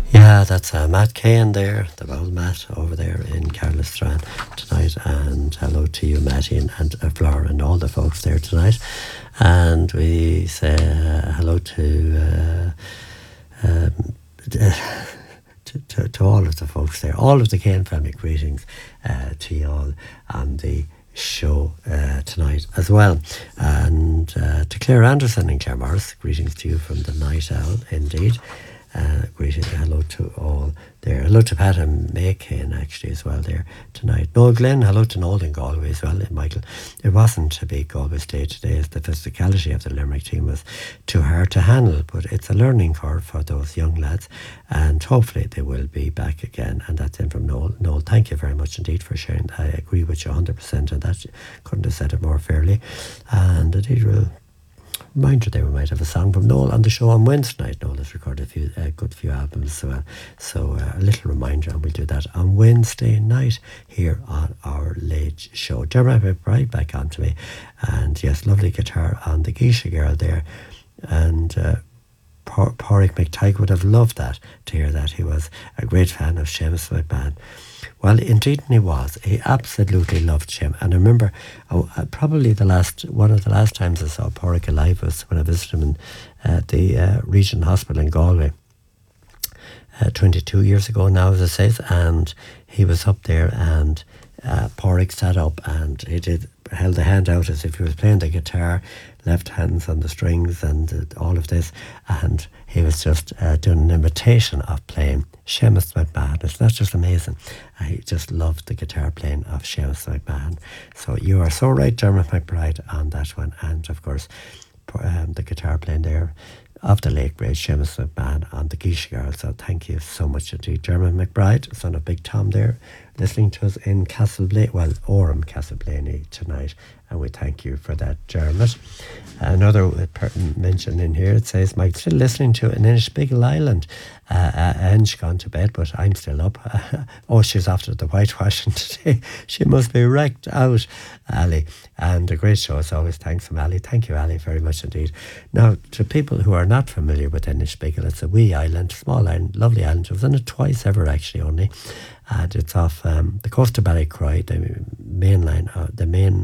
Yeah, that's Matt Cahan there, the old Matt over there in Carlisstrand tonight. And hello to you, Matty, and Flora, and all the folks there tonight. And we say hello um, to all of the folks there, all of the Cahan family. Greetings to you all on the show tonight as well. And to Claire Anderson and Claire Morris, greetings to you from the Night Owl, indeed. Greeting, hello to all there. Hello to Pat and May Kane actually as well there tonight. Noel Glenn, hello to Noel in Galway as well. Michael, it wasn't a big Galway Day today as the physicality of the Limerick team was too hard to handle, but it's a learning curve for those young lads, and hopefully they will be back again. And that's in from Noel. Noel, thank you very much indeed for sharing. I agree with you 100% and that. Couldn't have said it more fairly. And indeed we'll remind you there we might have a song from Noel on the show on Wednesday night. Noel has recorded a good few albums as well. So a little reminder, and we'll do that on Wednesday night here on our late show. Dermot McBride back on to me. And yes, lovely guitar on the Geisha Girl there. And Pádraig McTighe would have loved that, to hear that. He was a great fan of Seamus McMahon. Well, indeed he was. He absolutely loved Seamus. And I remember probably one of the last times I saw Pádraig alive was when I visited him at the Regional Hospital in Galway. 22 years ago now, as it says, and he was up there, and Pádraig sat up and he held the hand out as if he was playing the guitar, left hands on the strings and all of this, and he was just doing an imitation of playing Seamus McMahon. It's not just amazing. I just loved the guitar playing of Seamus McMahon. So you are so right, Dermot McBride, on that one. And of course, the guitar playing there of the late great Seamus McMahon on the Geisha Girl. So thank you so much indeed, Dermot McBride, son of Big Tom there, listening to us in Castleblaney, well, Orem, Castleblaney tonight. And we thank you for that, Dermot. Another mention in here, it says, Mike, still listening to in Inishbiggle Island. Anne's gone to bed, but I'm still up. Oh, she's after the whitewashing today. She must be wrecked out, Ali. And a great show as always. Thanks from Ali. Thank you, Ali, very much indeed. Now, to people who are not familiar with Inishbiggle, it's a wee island, small island, lovely island. I was on it twice ever, actually, only. And it's off the coast of Ballycroy, the main line, the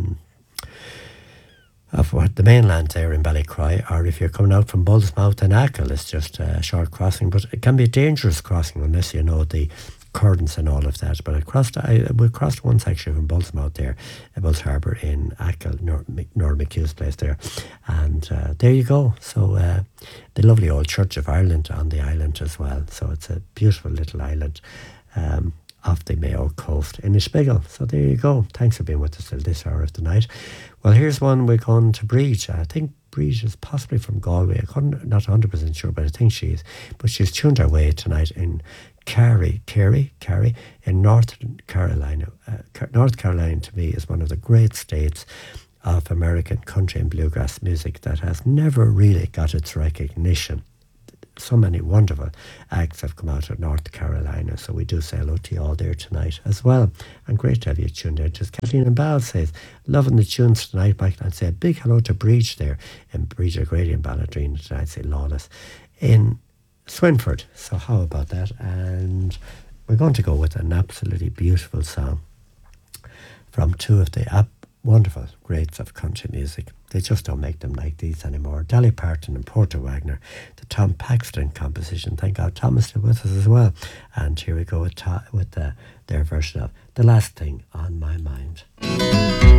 mainland there in Ballycroy, or if you're coming out from Bullsmouth and Achill, it's just a short crossing, but it can be a dangerous crossing unless you know the currents and all of that. But we crossed once actually from Bullsmouth there, Bulls Harbour in Achill, Nora McHugh's place there, and there you go. So the lovely old Church of Ireland on the island as well. So it's a beautiful little island. Off the Mayo coast in Inishbiggle. So there you go. Thanks for being with us till this hour of the night. Well, here's one we're going to Breach. I think Breach is possibly from Galway. I'm not 100% sure, but I think she is. But she's tuned her way tonight in Kerry, in North Carolina. North Carolina, to me, is one of the great states of American country and bluegrass music that has never really got its recognition. So many wonderful acts have come out of North Carolina, so we do say hello to you all there tonight as well. And great to have you tuned in. Just Kathleen and Ball says, loving the tunes tonight, Michael, and say a big hello to Breach there in Breach O'Grady and Balladrina tonight, say Lawless in Swinford. So how about that? And we're going to go with an absolutely beautiful song from two of the wonderful greats of country music. They just don't make them like these anymore. Dolly Parton and Porter Wagner, the Tom Paxton composition. Thank God Tom is still with us as well. And here we go with their version of The Last Thing on My Mind.